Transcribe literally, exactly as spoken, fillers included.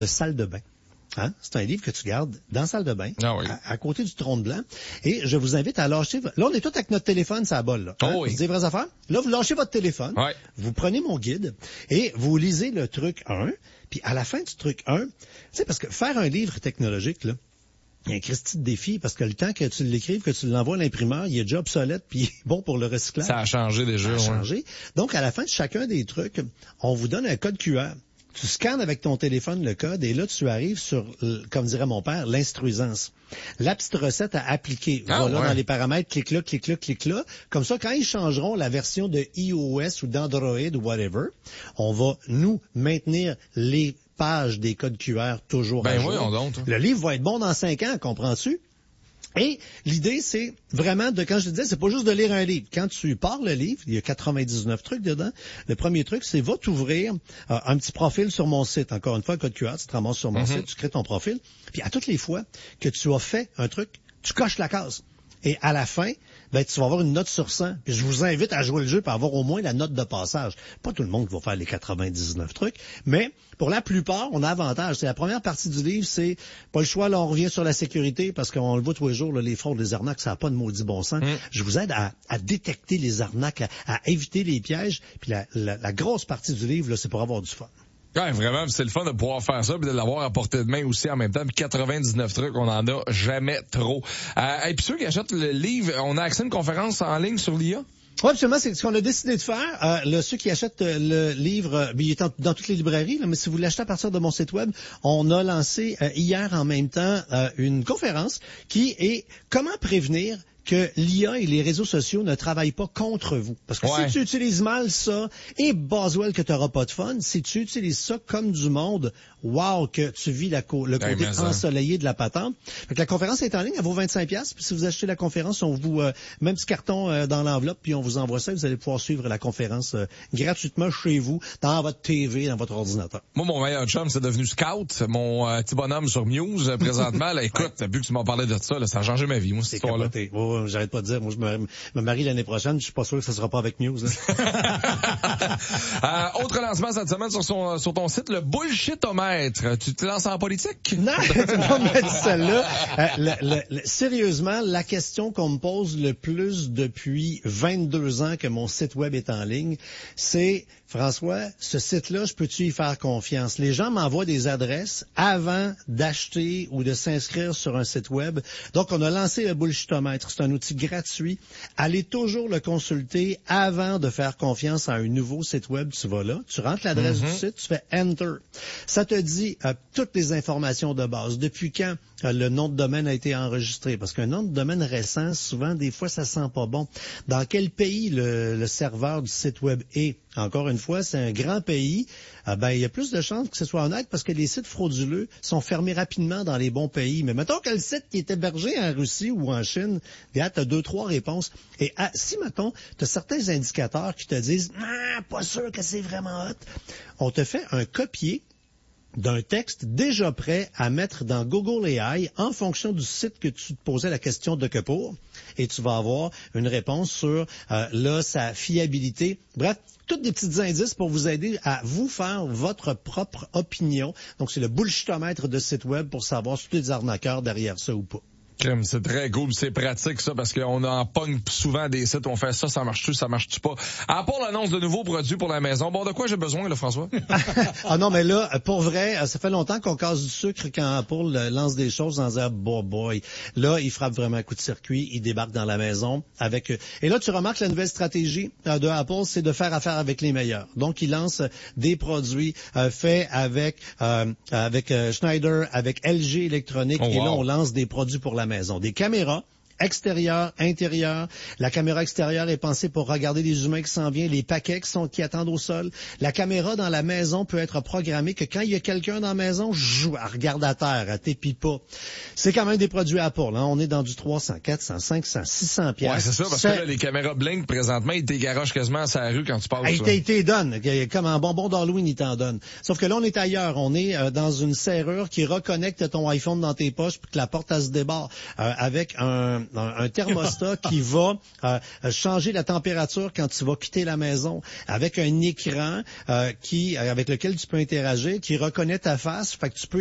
de salle de bain. Hein? C'est un livre que tu gardes dans la salle de bain, ah oui. à, à côté du trône blanc. Et je vous invite à lâcher... Là, on est tous avec notre téléphone, ça bol, là. Hein? Oh oui. C'est des vraies affaires. Là, vous lâchez votre téléphone, ouais. vous prenez mon guide et vous lisez le truc un. Puis à la fin du truc un, tu sais, parce que faire un livre technologique, là, il y a un Christy de défi parce que le temps que tu l'écrives, que tu l'envoies à l'imprimeur, il est déjà obsolète puis bon pour le recyclage. Ça a changé déjà. Ça a ouais. changé. Donc, à la fin de chacun des trucs, on vous donne un code Q R. Tu scannes avec ton téléphone le code et là, tu arrives sur, comme dirait mon père, l'instruisance. La petite recette à appliquer. Ah, voilà, ouais. dans les paramètres, clique là, clique là, clique là. Comme ça, quand ils changeront la version de iOS ou d'Android ou whatever, on va, nous, maintenir les pages des codes Q R toujours ben à jour. Oui, on donc. Le livre va être bon dans cinq ans, comprends-tu? Et l'idée, c'est vraiment de, quand je te disais, c'est pas juste de lire un livre. Quand tu pars le livre, il y a quatre-vingt-dix-neuf trucs dedans. Le premier truc, c'est va t'ouvrir euh, un petit profil sur mon site. Encore une fois, code Q R, tu te ramasses sur mon mm-hmm. site, tu crées ton profil. Puis à toutes les fois que tu as fait un truc, tu coches la case. Et à la fin, ben, tu vas avoir une note sur cent. Puis je vous invite à jouer le jeu pour avoir au moins la note de passage. Pas tout le monde qui va faire les quatre-vingt-dix-neuf trucs, mais pour la plupart, on a avantage. C'est la première partie du livre, c'est pas le choix, là, on revient sur la sécurité parce qu'on le voit tous les jours, là, les fraudes, les arnaques, ça n'a pas de maudit bon sens. Mm. Je vous aide à, à détecter les arnaques, à, à éviter les pièges. Puis la, la, la grosse partie du livre, là, c'est pour avoir du fun. Ouais, vraiment, c'est le fun de pouvoir faire ça puis de l'avoir à portée de main aussi en même temps. Puis quatre-vingt-dix-neuf trucs, on en a jamais trop. Euh, et puis ceux qui achètent le livre, on a accès à une conférence en ligne sur l'I A? Oui, absolument, c'est ce qu'on a décidé de faire. Euh, le, ceux qui achètent le livre, euh, il est en, dans toutes les librairies, là, mais si vous l'achetez à partir de mon site web, on a lancé euh, hier en même temps euh, une conférence qui est comment prévenir que l'I A et les réseaux sociaux ne travaillent pas contre vous. Parce que ouais. si tu utilises mal ça, et Boswell que tu n'auras pas de fun, si tu utilises ça comme du monde, wow, que tu vis la co- le côté hey, ensoleillé de la patente. Fait que la conférence est en ligne, elle vaut vingt-cinq dollars. Puis si vous achetez la conférence, on vous euh, met un petit carton euh, dans l'enveloppe, puis on vous envoie ça. Vous allez pouvoir suivre la conférence euh, gratuitement chez vous, dans votre T V, dans votre ordinateur. Moi, mon meilleur chum, c'est devenu Scout, mon euh, petit bonhomme sur Muse, euh, présentement. Là, écoute, ouais. vu que tu m'en parlais de ça, là, ça a changé ma vie, moi, cette histoire-là. Oh, j'arrête pas de dire, moi, je me, me marie l'année prochaine, je suis pas sûr que ça sera pas avec Muse. euh, autre lancement cette semaine sur, son, sur ton site, le bullshitomètre. Tu te lances en politique? Non, tout le monde m'a dit celle-là. Euh, le, le, le, sérieusement, la question qu'on me pose le plus depuis vingt-deux ans que mon site web est en ligne, c'est, François, ce site-là, je peux-tu y faire confiance? Les gens m'envoient des adresses avant d'acheter ou de s'inscrire sur un site web. Donc, on a lancé le bullshitomètre. C'est un outil gratuit. Allez toujours le consulter avant de faire confiance à un nouveau site web. Tu vas là, tu rentres l'adresse mm-hmm. du site, tu fais Enter. Ça te dit euh, toutes les informations de base. Depuis quand euh, le nom de domaine a été enregistré? Parce qu'un nom de domaine récent, souvent, des fois, ça sent pas bon. Dans quel pays le, le serveur du site web est? Encore une fois, c'est un grand pays. Euh, ben, il y a plus de chances que ce soit honnête parce que les sites frauduleux sont fermés rapidement dans les bons pays. Mais mettons que le site qui est hébergé en Russie ou en Chine, tu as deux, trois réponses. Et à, si, mettons, tu as certains indicateurs qui te disent « Ah, pas sûr que c'est vraiment hot », on te fait un copier d'un texte déjà prêt à mettre dans Google A I en fonction du site que tu te posais la question de que pour, et tu vas avoir une réponse sur euh, là sa fiabilité. Bref, toutes des petits indices pour vous aider à vous faire votre propre opinion. Donc, c'est le bullshitomètre de site web pour savoir si tu es des arnaqueurs derrière ça ou pas. C'est très cool, c'est pratique ça, parce qu'on en pogne souvent des sites, on fait ça, ça marche-tu, ça marche-tu pas. À part l'annonce de nouveaux produits pour la maison, bon, de quoi j'ai besoin, là, François? Ah non, mais là, pour vrai, ça fait longtemps qu'on casse du sucre quand Apple lance des choses en disant, boy, boy. Là, il frappe vraiment un coup de circuit, il débarque dans la maison avec... Et là, tu remarques la nouvelle stratégie de Apple, c'est de faire affaire avec les meilleurs. Donc, il lance des produits euh, faits avec euh, avec euh, Schneider, avec L G Électronique, oh, wow. Et là, on lance des produits pour la maison. Des caméras extérieures, intérieures. La caméra extérieure est pensée pour regarder les humains qui s'en viennent, les paquets qui sont qui attendent au sol. La caméra dans la maison peut être programmée que quand il y a quelqu'un dans la maison, joue, elle regarde à terre, elle t'épie pas. C'est quand même des produits Apple. Hein? On est dans du trois cents, quatre cents, cinq cents, six cents piastres. Ouais, c'est ça, parce ça... que là, les caméras Blink, présentement, ils t'égarochent quasiment à la rue quand tu passes. Ils il t'en donnent. Comme un bonbon d'Halloween, ils t'en donnent. Sauf que là, on est ailleurs. On est euh, dans une serrure qui reconnecte ton iPhone dans tes poches puis que la porte, elle se débarre euh, avec un un thermostat qui va euh, changer la température quand tu vas quitter la maison, avec un écran euh, qui avec lequel tu peux interagir, qui reconnaît ta face, fait que tu peux